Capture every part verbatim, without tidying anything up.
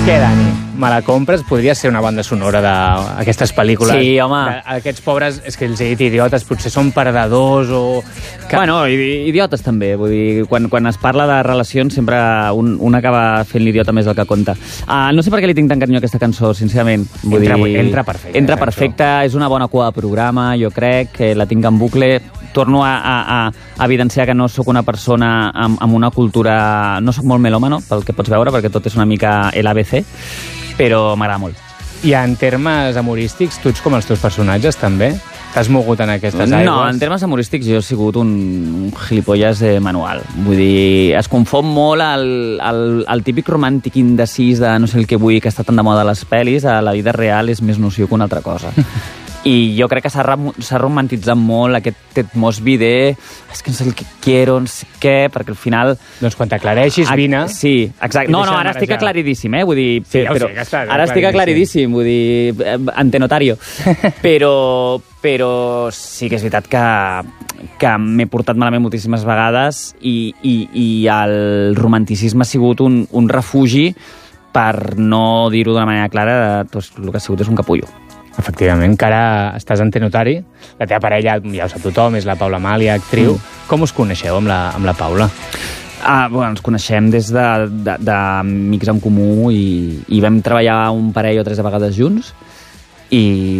Què, Dani? Me la compres? Podria ser una banda sonora d'aquestes pel·lícules. Sí, home. Aquests pobres, és que els he dit idiotes, potser són perdedors o... Que... Bueno, idiotes també. Vull dir, quan, quan es parla de relacions sempre un, un acaba fent l'idiota més del que compta. Uh, no sé per què li tinc tan carinyo a aquesta cançó, sincerament. Vull entra, dir, entra perfecte. Entra perfecte, és una bona cua de programa, jo crec, que la tinc en bucle. Torno a, a, a evidenciar que no sóc una persona amb, amb una cultura... No sóc molt melòmano, pel que pots veure, perquè tot és una mica el A B C, però m'agrada molt. I en termes humorístics, tu ets com els teus personatges, també? T'has mogut en aquestes aigües? No, en termes humorístics jo he sigut un, un gilipolles eh, manual. Vull dir, es confon molt el, el, el típic romàntic indecis de no sé el que vull, que està tan de moda a les pel·lis, a la vida real és més noció que una altra cosa. I jo crec que s'ha romantitzat molt aquest Ted Mosby de és que no sé el que quiero, no sé què, perquè al final... Doncs quan t'aclareixis, vine. Sí, exacte. No, no, ara estic aclaridíssim, eh? Vull dir... Sí, ja ho però, sé, que està ara estic aclaridíssim, vull dir, ante notario. Però, però sí que és veritat que, que m'he portat malament moltíssimes vegades i, i, i el romanticisme ha sigut un, un refugi per no dir-ho d'una manera clara, doncs el que ha sigut és un capullo. Efectivament, que ara estàs en Tenotari, la teva parella, ja ho sap tothom, és la Paula Amàlia, actriu. Mm. Com us coneixeu amb la, amb la Paula? Ah, bueno, ens coneixem des d'amics en comú i, i vam treballar un parell o tres vegades junts i,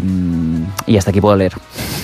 i hasta aquí puedo leer.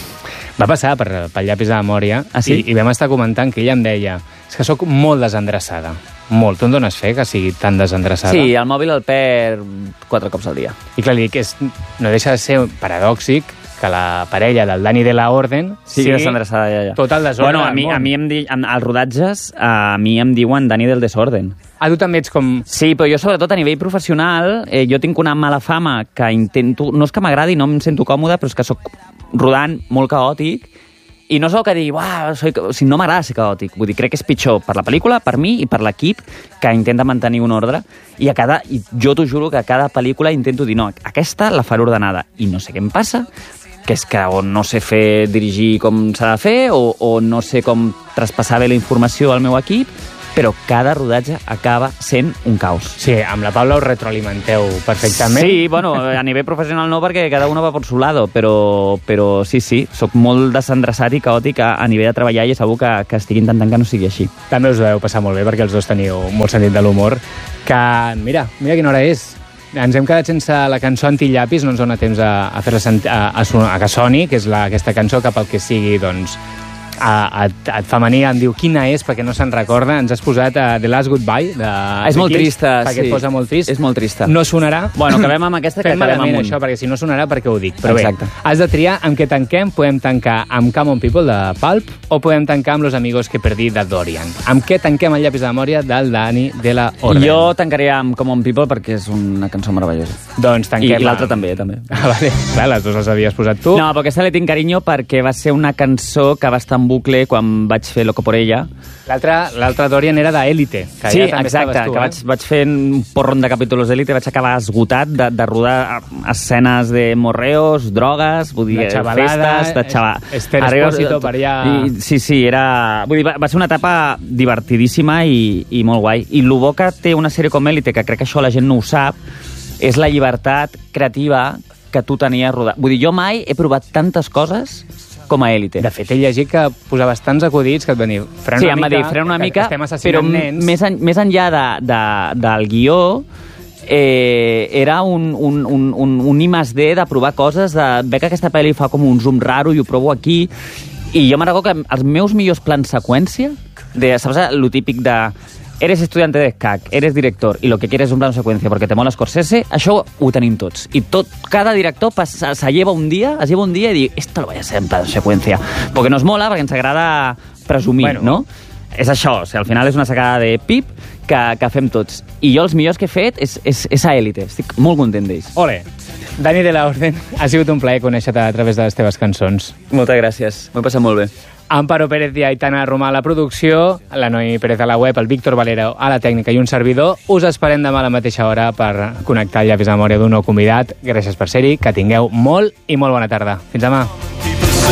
Va passar per, pel llapis de memòria ah, sí? i, i vam estar comentant que ella em deia és que sóc molt desendreçada. Molt. Tu en dones fe que sigui tan desendreçada? Sí, el mòbil el perd quatre cops al dia. I clar, li dic, és, no deixa de ser paradòxic que la parella del Dani de la Orden sí, sigui desendreçada, ja, ja. Tot el desordre bueno, a mi, del món. A mi em di, als rodatges, a mi em diuen Dani del desorden. Ah, tu també ets com... Sí, però jo sobretot a nivell professional, eh, jo tinc una mala fama que intento... No és que m'agradi, no em sento còmode, però és que sóc rodant molt caòtic. I no és el que digui, uah, soy... o sigui, no m'agrada ser caòtic. Vull dir, crec que és pitjor per la pel·lícula, per mi i per l'equip, que intenta mantenir un ordre. I, a cada... I jo t'ho juro que a cada pel·lícula intento dir, no, aquesta la faré ordenada. I no sé què em passa, que és que o no sé fer dirigir com s'ha de fer, o, o no sé com traspassar bé la informació al meu equip, però cada rodatge acaba sent un caos. Sí, amb la Paula us retroalimenteu perfectament. Sí, bueno, a nivell professional no, perquè cada uno va por su lado, però, però sí, sí, soc molt desendreçat i caòtic a, a nivell de treballar i segur que, que estic intentant que no sigui així. També us ho deveu passar molt bé, perquè els dos teniu molt sentit de l'humor, que, mira, mira quina hora és. Ens hem quedat sense la cançó Antillapis, no ens dona temps a, a fer-la a, a, a que soni, que és la, aquesta cançó, cap al que sigui, doncs, a, a, a femení em diu quina és perquè no se'n recorda. Ens has posat a The Last Goodbye de, és de molt Kiss, trista, perquè sí. et posa molt trist. És molt trista. No sonarà. Bueno, acabem amb aquesta, que Fem acabem amb un. això, perquè si no sonarà, perquè ho dic. Però exacte. Bé, has de triar amb què tanquem. Podem tancar amb Come On People de Pulp o podem tancar amb Los Amigos que perdí de Dorian. Amb què tanquem el llapis de memòria del Dani de la Orden? Jo tancaré amb Come On People perquè és una cançó meravellosa. Doncs tanquem. I, i l'altra també, també. Ah, vale. Clar, les dues les havies posat tu. No, però aquesta li tinc carinyo perquè va ser una cançó que va estar en bucle quan vaig fer Loco por ella. L'altra Dorian era d'Élite. Sí, exacte, tu, que eh? vaig, vaig fer un porron de capítols d'Élite, vaig acabar esgotat de, de rodar escenes de morreos, drogues, vull dir, festes, de xaval... Esther Espósito per allà... I, sí, sí, era... Vull dir, va, va ser una etapa divertidíssima i, i molt guai. I el bo que té una sèrie com Élite, que crec que això la gent no ho sap, és la llibertat creativa que tu tenies rodant. Vull dir, jo mai he provat tantes coses com a Élite. De fet, he llegit que posaves tants acudits que et van dir frena sí, una mica, dir, frena una mica però nens. Més, en, més enllà de, de, del guió eh, era un, un, un, un, un I más D de provar coses, de veure que aquesta pel·li fa com un zoom raro i ho provo aquí, i jo me'n recordo que els meus millors plans seqüència de, saps, lo típic de eres estudiante de escac, eres director i lo que quieres es un plano secuencia porque te mola Scorsese, això ho tenim tots. I tot, cada director se, se lleva un dia, es lleva un dia i diu, esto lo voy a hacer en plano secuencia. Porque nos mola, perquè ens agrada presumir, bueno, no? És això, o sigui, al final és una sacada de pip que, que fem tots. I jo els millors que he fet és, és, és a Élite. Estic molt content d'ells. Ole! Dani de la Orden, ha sigut un plaer conèixer-te a través de les teves cançons. Moltes gràcies, m'ho he passat molt bé. Amparo Pérez i Aitana Romà a la producció, la Noemi Pérez a la web, el Víctor Valero a la tècnica i un servidor. Us esperem demà a la mateixa hora per connectar el llapis de memòria d'un nou convidat. Gràcies per ser-hi, que tingueu molt i molt bona tarda. Fins demà.